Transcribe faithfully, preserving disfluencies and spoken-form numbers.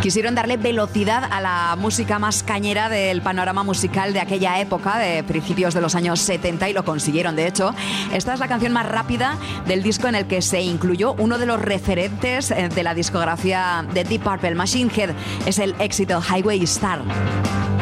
Quisieron darle velocidad a la música más cañera del panorama musical de aquella época, de principios de los años setenta, y lo consiguieron. De hecho, esta es la canción más rápida del disco en el que se incluyó uno de los referentes de la discografía de Deep Purple, Machine Head. Es el éxito Highway Star.